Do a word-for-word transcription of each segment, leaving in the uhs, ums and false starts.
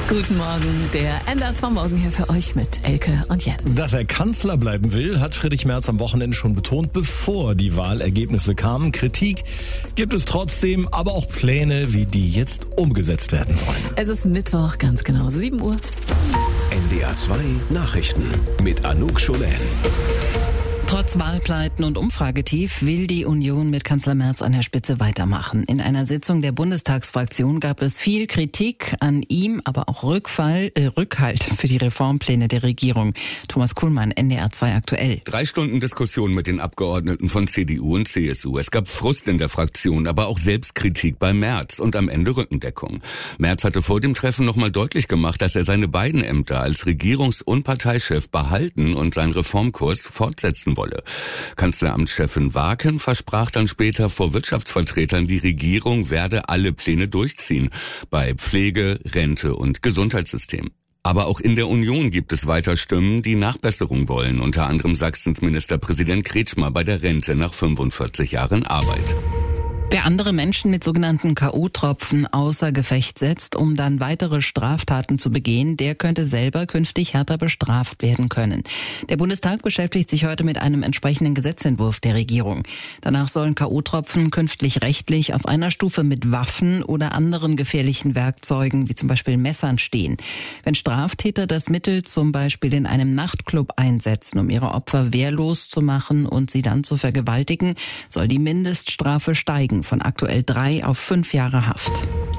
Guten Morgen, der N D R zwei Morgen hier für euch mit Elke und Jens. Dass er Kanzler bleiben will, hat Friedrich Merz am Wochenende schon betont, bevor die Wahlergebnisse kamen. Kritik gibt es trotzdem, aber auch Pläne, wie die jetzt umgesetzt werden sollen. Es ist Mittwoch, ganz genau sieben Uhr. N D R zwei Nachrichten mit Anouk Scholen. Trotz Wahlpleiten und Umfragetief will die Union mit Kanzler Merz an der Spitze weitermachen. In einer Sitzung der Bundestagsfraktion gab es viel Kritik an ihm, aber auch Rückfall, äh, Rückhalt für die Reformpläne der Regierung. Thomas Kuhlmann, N D R zwei aktuell. Drei Stunden Diskussion mit den Abgeordneten von C D U und C S U. Es gab Frust in der Fraktion, aber auch Selbstkritik bei Merz und am Ende Rückendeckung. Merz hatte vor dem Treffen nochmal deutlich gemacht, dass er seine beiden Ämter als Regierungs- und Parteichef behalten und seinen Reformkurs fortsetzen wolle. Kanzleramtschefin Waken versprach dann später vor Wirtschaftsvertretern, die Regierung werde alle Pläne durchziehen. Bei Pflege, Rente und Gesundheitssystem. Aber auch in der Union gibt es weiter Stimmen, die Nachbesserung wollen. Unter anderem Sachsens Ministerpräsident Kretschmer bei der Rente nach fünfundvierzig Jahren Arbeit. Wer andere Menschen mit sogenannten K O-Tropfen außer Gefecht setzt, um dann weitere Straftaten zu begehen, der könnte selber künftig härter bestraft werden können. Der Bundestag beschäftigt sich heute mit einem entsprechenden Gesetzentwurf der Regierung. Danach sollen K O-Tropfen künftig rechtlich auf einer Stufe mit Waffen oder anderen gefährlichen Werkzeugen, wie zum Beispiel Messern, stehen. Wenn Straftäter das Mittel zum Beispiel in einem Nachtclub einsetzen, um ihre Opfer wehrlos zu machen und sie dann zu vergewaltigen, soll die Mindeststrafe steigen von aktuell drei auf fünf Jahre Haft.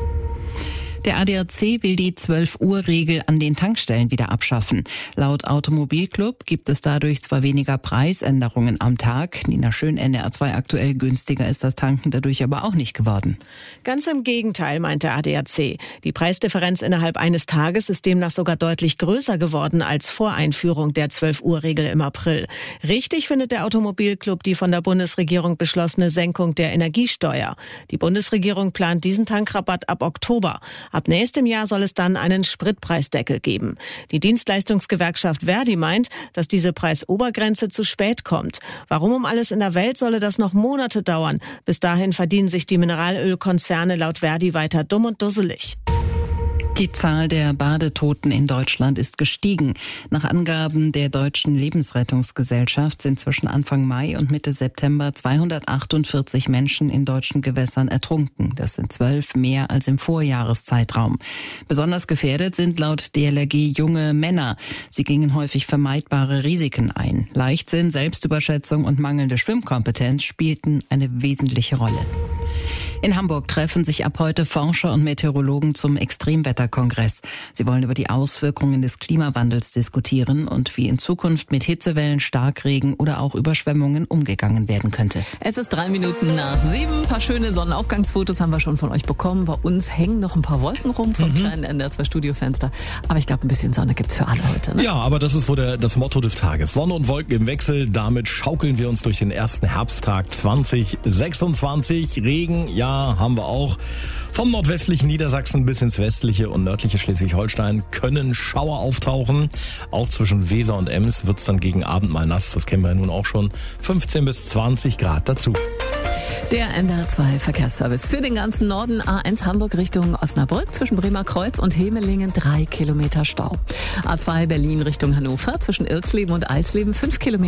Der A D A C will die zwölf-Uhr-Regel an den Tankstellen wieder abschaffen. Laut Automobilclub gibt es dadurch zwar weniger Preisänderungen am Tag. Nina Schön, N D R zwei aktuell, günstiger ist das Tanken dadurch aber auch nicht geworden. Ganz im Gegenteil, meint der A D A C. Die Preisdifferenz innerhalb eines Tages ist demnach sogar deutlich größer geworden als vor Einführung der zwölf-Uhr-Regel im April. Richtig findet der Automobilclub die von der Bundesregierung beschlossene Senkung der Energiesteuer. Die Bundesregierung plant diesen Tankrabatt ab Oktober. Ab nächstem Jahr soll es dann einen Spritpreisdeckel geben. Die Dienstleistungsgewerkschaft Verdi meint, dass diese Preisobergrenze zu spät kommt. Warum um alles in der Welt solle das noch Monate dauern? Bis dahin verdienen sich die Mineralölkonzerne laut Verdi weiter dumm und dusselig. Die Zahl der Badetoten in Deutschland ist gestiegen. Nach Angaben der Deutschen Lebensrettungsgesellschaft sind zwischen Anfang Mai und Mitte September zweihundertachtundvierzig Menschen in deutschen Gewässern ertrunken. Das sind zwölf mehr als im Vorjahreszeitraum. Besonders gefährdet sind laut D L R G junge Männer. Sie gingen häufig vermeidbare Risiken ein. Leichtsinn, Selbstüberschätzung und mangelnde Schwimmkompetenz spielten eine wesentliche Rolle. In Hamburg treffen sich ab heute Forscher und Meteorologen zum Extremwetterkongress. Sie wollen über die Auswirkungen des Klimawandels diskutieren und wie in Zukunft mit Hitzewellen, Starkregen oder auch Überschwemmungen umgegangen werden könnte. Es ist drei Minuten nach sieben. Ein paar schöne Sonnenaufgangsfotos haben wir schon von euch bekommen. Bei uns hängen noch ein paar Wolken rum vom mhm. kleinen N D R zwei Studiofenster. Aber ich glaube, ein bisschen Sonne gibt's für alle heute. Ne? Ja, aber das ist wohl der, das Motto des Tages. Sonne und Wolken im Wechsel. Damit schaukeln wir uns durch den ersten Herbsttag zwanzig sechsundzwanzig. Regen, ja, haben wir auch. Vom nordwestlichen Niedersachsen bis ins westliche und nördliche Schleswig-Holstein können Schauer auftauchen. Auch zwischen Weser und Ems wird's dann gegen Abend mal nass. Das kennen wir ja nun auch schon. fünfzehn bis zwanzig Grad dazu. Der N D R zwei Verkehrsservice für den ganzen Norden. A eins Hamburg Richtung Osnabrück zwischen Bremer Kreuz und Hemelingen drei Kilometer Stau. A zwei Berlin Richtung Hannover zwischen Irxleben und Eisleben fünf Kilometer.